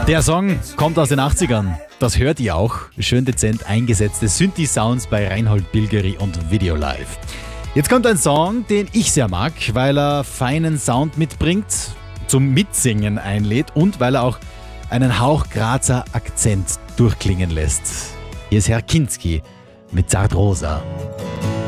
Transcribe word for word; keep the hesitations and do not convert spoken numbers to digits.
Der Song kommt aus den achtzigern. Das hört ihr auch. Schön dezent eingesetzte Synthi-Sounds bei Reinhold Bilgeri und Video Live. Jetzt kommt ein Song, den ich sehr mag, weil er feinen Sound mitbringt, zum Mitsingen einlädt und weil er auch einen Hauch Grazer Akzent durchklingen lässt. Hier ist Herr Kinski mit Zartrosa.